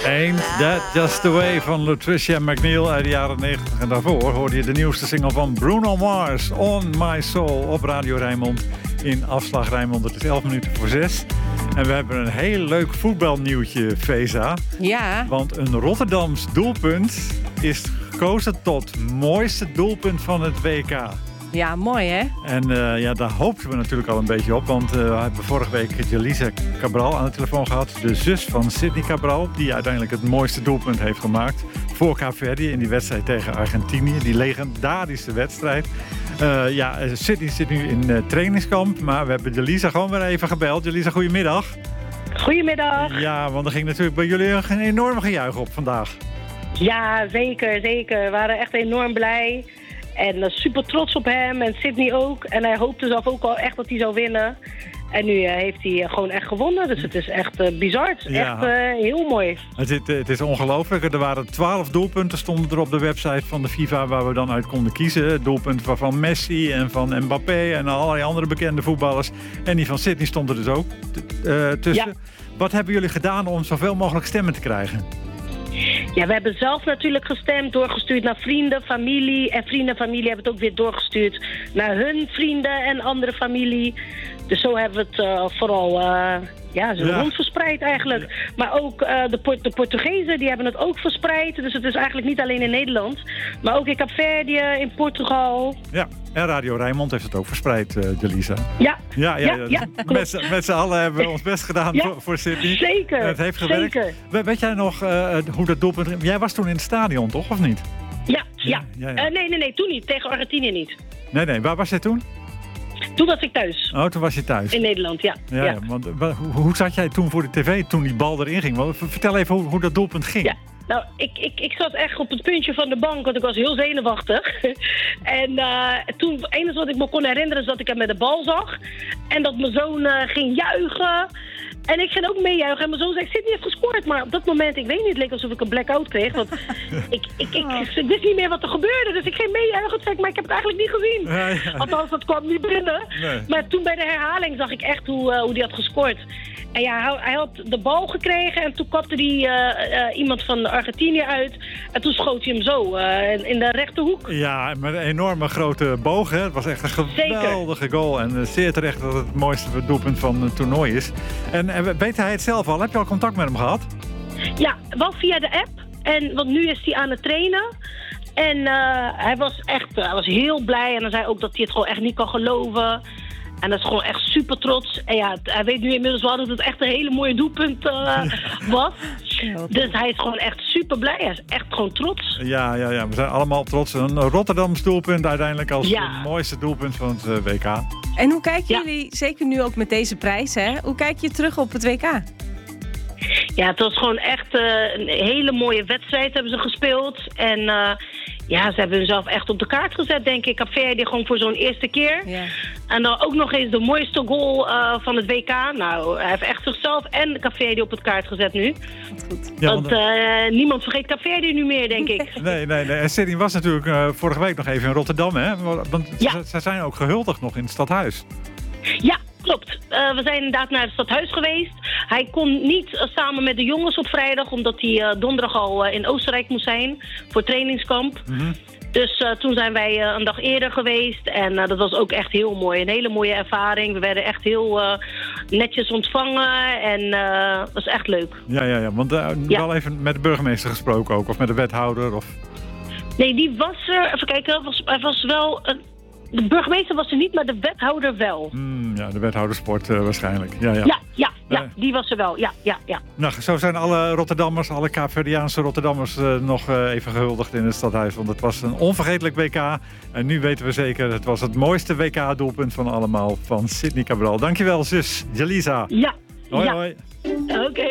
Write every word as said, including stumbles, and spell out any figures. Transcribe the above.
Ain't That Just The Way van Latricia McNeil uit de jaren negentig. En daarvoor hoorde je de nieuwste single van Bruno Mars, On My Soul, op Radio Rijnmond. In Afslag Rijnmond, het is elf minuten voor zes. En we hebben een heel leuk voetbalnieuwtje, Feza. Ja. Want een Rotterdams doelpunt is gekozen tot mooiste doelpunt van het W K. Ja, mooi hè? En uh, ja, daar hoopten we natuurlijk al een beetje op. Want uh, we hebben vorige week Jelisa Cabral aan de telefoon gehad. De zus van Sydney Cabral. Die uiteindelijk het mooiste doelpunt heeft gemaakt. Voor Kaapverdi in die wedstrijd tegen Argentinië. Die legendarische wedstrijd. Uh, ja, Sydney zit nu in uh, trainingskamp. Maar we hebben Jelisa gewoon weer even gebeld. Jelisa, goedemiddag. Goedemiddag. Ja, want er ging natuurlijk bij jullie een enorme gejuich op vandaag. Ja, zeker, zeker. We waren echt enorm blij. En uh, super trots op hem en Sydney ook. En hij hoopte zelf ook al echt dat hij zou winnen. En nu uh, heeft hij uh, gewoon echt gewonnen. Dus het is echt uh, bizar. Het is ja. echt uh, heel mooi. Het is, het is ongelooflijk. Er waren twaalf doelpunten stonden er op de website van de FIFA waar we dan uit konden kiezen. Doelpunten van Messi en van Mbappé en allerlei andere bekende voetballers. En die van Sydney stond er dus ook uh, tussen. Ja. Wat hebben jullie gedaan om zoveel mogelijk stemmen te krijgen? Ja, we hebben zelf natuurlijk gestemd, doorgestuurd naar vrienden, familie. En vrienden en familie hebben het ook weer doorgestuurd naar hun vrienden en andere familie. Dus zo hebben we het uh, vooral uh, ja, zo ja. rond verspreid eigenlijk. Ja. Maar ook uh, de, Port- de Portugezen, die hebben het ook verspreid. Dus het is eigenlijk niet alleen in Nederland. Maar ook in Kaapverdië, in Portugal. Ja, en Radio Rijnmond heeft het ook verspreid, uh, Jelisa. Ja, ja, ja, ja, ja met, met z'n allen hebben we ons best gedaan ja, voor, voor Sydney. Zeker, het heeft gewerkt. Zeker. We, weet jij nog uh, hoe dat doelpunt... Jij was toen in het stadion, toch? Of niet? Ja, ja. ja, ja. Uh, nee, nee, nee, toen niet. Tegen Argentinië niet. Nee, nee. Waar was jij toen? Toen was ik thuis. Oh, toen was je thuis. In Nederland, ja. Ja, ja. ja want, hoe, hoe zat jij toen voor de tv, toen die bal erin ging? Vertel even hoe, hoe dat doelpunt ging. Ja. Nou, ik, ik, ik zat echt op het puntje van de bank, want ik was heel zenuwachtig. en uh, toen, het enige wat ik me kon herinneren is dat ik hem met de bal zag. En dat mijn zoon uh, ging juichen. En ik ging ook meejuichen. En mijn zoon zei, ik zit niet heeft gescoord. Maar op dat moment, ik weet niet, het leek alsof ik een blackout kreeg. Want ik, ik, ik, ik, ik wist niet meer wat er gebeurde. Dus ik ging meejuichen. Zei ik, maar ik heb het eigenlijk niet gezien. Ja, ja. Althans, dat kwam niet binnen. Nee. Maar toen bij de herhaling zag ik echt hoe, uh, hoe die had gescoord. En ja, hij, hij had de bal gekregen en toen kapte hij uh, uh, iemand van Argentinië uit. En toen schoot hij hem zo uh, in, in de rechterhoek. Ja, met een enorme grote boog. Hè. Het was echt een geweldige Zeker. goal. En uh, zeer terecht dat het het mooiste doelpunt van het toernooi is. En, en weet hij het zelf al? Heb je al contact met hem gehad? Ja, wel via de app. En, want nu is hij aan het trainen. En uh, hij was echt hij was heel blij. En hij zei ook dat hij het gewoon echt niet kan geloven. En dat is gewoon echt super trots. En ja, hij weet nu inmiddels wel dat het echt een hele mooie doelpunt uh, was. Dus hij is gewoon echt super blij. Hij is echt gewoon trots. Ja, ja, ja. We zijn allemaal trots. Een Rotterdams doelpunt uiteindelijk als ja. het mooiste doelpunt van het uh, W K. En hoe kijken ja. jullie, zeker nu ook met deze prijs, hè? Hoe kijk je terug op het W K? Ja, het was gewoon echt uh, een hele mooie wedstrijd hebben ze gespeeld. En uh, ja, ze hebben hunzelf echt op de kaart gezet, denk ik. Kaapverdië gewoon voor zo'n eerste keer. Ja. En dan ook nog eens de mooiste goal uh, van het W K. Nou, hij heeft echt zichzelf en Kaapverdië op het kaart gezet nu. Goed. Ja, want uh, niemand vergeet Kaapverdië nu meer, denk ik. Nee, nee, nee. En Sydney was natuurlijk uh, vorige week nog even in Rotterdam, hè? Want ja. ze, ze zijn ook gehuldigd nog in het stadhuis. Ja, klopt. Uh, we zijn inderdaad naar het stadhuis geweest. Hij kon niet uh, samen met de jongens op vrijdag, omdat hij uh, donderdag al uh, in Oostenrijk moest zijn voor trainingskamp. Mm-hmm. Dus uh, toen zijn wij uh, een dag eerder geweest en uh, dat was ook echt heel mooi. Een hele mooie ervaring. We werden echt heel uh, netjes ontvangen en uh, het was echt leuk. Ja, ja, ja. Want uh, ja. wel even met de burgemeester gesproken ook, of met de wethouder? Of... Nee, die was er, even kijken, was, hij was wel... Uh, de burgemeester was er niet, maar de wethouder wel. Mm, ja, de wethouder sport uh, waarschijnlijk. Ja, ja. ja, ja, ja uh, die was er wel. Ja, ja, ja. Nou, zo zijn alle Rotterdammers, alle Kaapverdiaanse Rotterdammers uh, nog uh, even gehuldigd in het stadhuis. Want het was een onvergetelijk W K. En nu weten we zeker, het was het mooiste W K-doelpunt van allemaal van Sydney Cabral. Dankjewel, zus Jelisa. Ja. Hoi, ja. hoi. Oké. Okay.